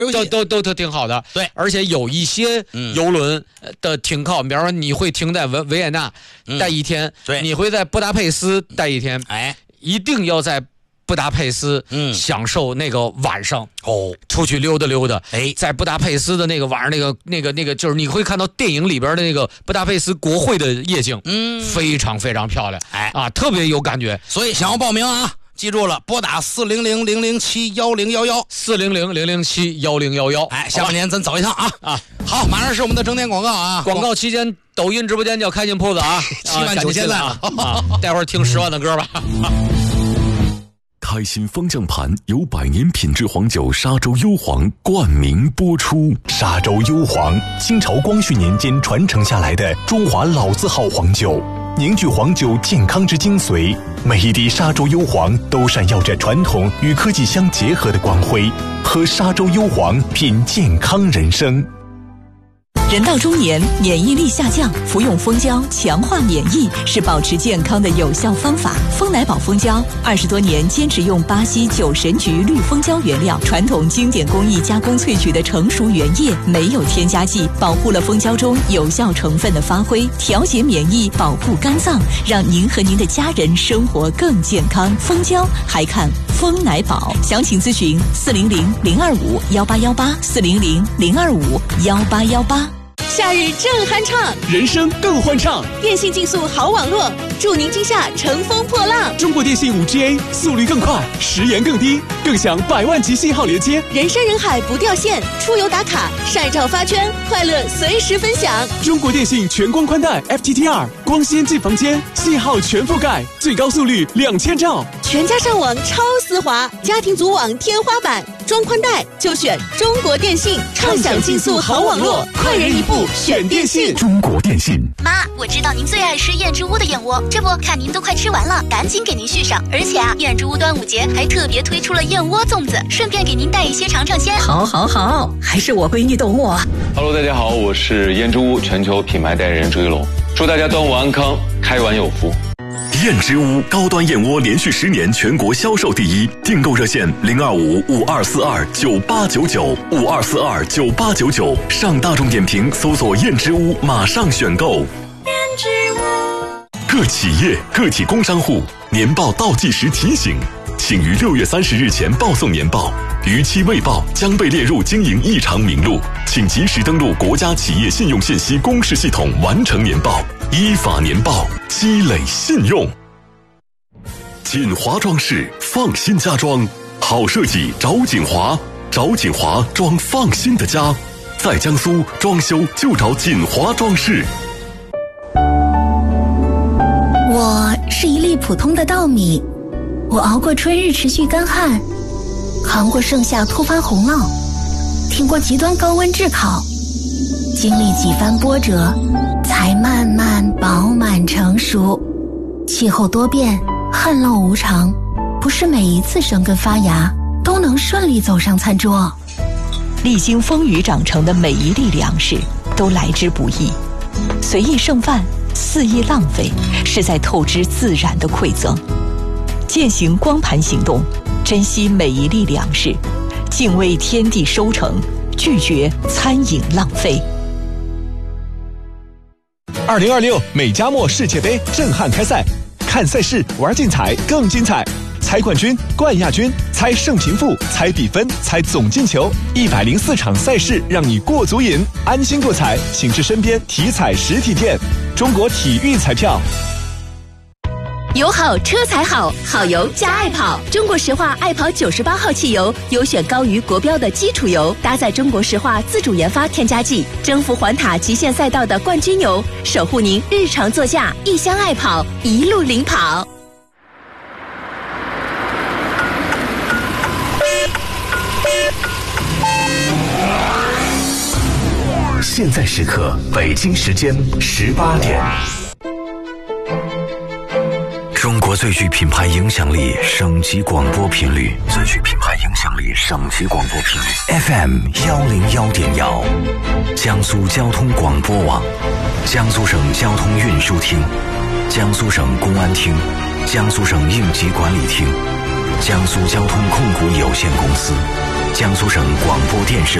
都挺好的。 对， 而且有一些游轮的停靠，比方说你会停在维也纳待一天， 对， 你会在布达佩斯待一天，一定要在布达佩斯享受那个晚上出去溜达溜达。在布达佩斯的那个晚上那个就是你会看到电影里边的那个布达佩斯国会的夜景，非常非常漂亮，特别有感觉。 所以想要报名啊，记住了，拨打400-007-1011 400-007-1011。 下半年咱走一趟啊！好，马上是我们的整点广告啊！ 广告期间，抖音直播间就要开进铺子啊 ！79000赞了待会儿听10万的歌吧。 开心方向盘由100年品质黄酒沙洲幽黄冠名播出。 沙洲幽黄，清朝光绪年间传承下来的中华老字号黄酒，凝聚黄酒健康之精髓。每一滴沙洲幽黄都闪耀着传统与科技相结合的光辉。喝沙洲幽黄，品健康人生。 人到中年，免疫力下降，服用蜂胶强化免疫是保持健康的有效方法。蜂奶宝蜂胶20多年坚持用巴西酒神菊绿蜂胶原料，传统经典工艺加工萃取的成熟原液，没有添加剂，保护了蜂胶中有效成分的发挥，调节免疫，保护肝脏，让您和您的家人生活更健康。蜂胶还看蜂奶宝，详情咨询400-025-1818，400-025-1818。 夏日正酣畅， 人生更欢畅。 电信竞速好网络，祝您今夏乘风破浪。 中国电信5G A， 速率更快，时延更低，更享100万级信号连接， 人山人海不掉线，出游打卡、晒照发圈，快乐随时分享。 中国电信全光宽带 FTTR， 光纤进房间，信号全覆盖，最高速率2000兆， 全家上网超丝滑，家庭组网天花板。装宽带就选中国电信，畅享竞速好网络，快人一步选电信。 中国电信。 妈，我知道您最爱吃燕之屋的燕窝，这不看您都快吃完了，赶紧给您续上。而且啊，燕之屋端午节还特别推出了燕窝粽子，顺便给您带一些尝尝鲜。 好，还是我闺女懂我。 Hello， 大家好，我是燕之屋全球品牌代言人朱一龙，祝大家端午安康，开碗有福。 燕之屋高端燕窝连续10年全国销售第一，订购热线025524298899，52429899，上大众点评搜索燕之屋，马上选购。燕之屋。各企业、个体工商户年报倒计时提醒，请于6月30日前报送年报，逾期未报将被列入经营异常名录，请及时登录国家企业信用信息公示系统完成年报，依法年报，积累信用。锦华装饰，放心家装，好设计找锦华，找锦华装放心的家，在江苏装修就找锦华装饰。 我是一粒普通的稻米，我熬过春日持续干旱，扛过盛夏突发洪涝，挺过极端高温炙烤，经历几番波折，才慢慢饱满成熟。气候多变，旱涝无常，不是每一次生根发芽都能顺利走上餐桌。 历经风雨长成的每一粒粮食都来之不易，随意剩饭，肆意浪费，是在透支自然的馈赠。践行光盘行动，珍惜每一粒粮食，敬畏天地收成，拒绝餐饮浪费。 2026美加墨世界杯震撼开赛，看赛事，玩竞彩更精彩。猜冠军、冠亚军，猜胜平负，猜比分，猜总进球，104场赛事让你过足瘾。安心过彩，请至身边体彩实体店。中国体育彩票。 油好车才好，好油加爱跑。中国石化爱跑98号汽油，优选高于国标的基础油，搭载中国石化自主研发添加剂，征服环塔极限赛道的冠军油，守护您日常座驾，一箱爱跑，一路领跑。 现在时刻，北京时间18点。 中国最具品牌影响力省级广播频率，最具品牌影响力省级广播频率 FM 101.1，江苏交通广播网，江苏省交通运输厅，江苏省公安厅，江苏省应急管理厅，江苏交通控股有限公司。 江苏省广播电视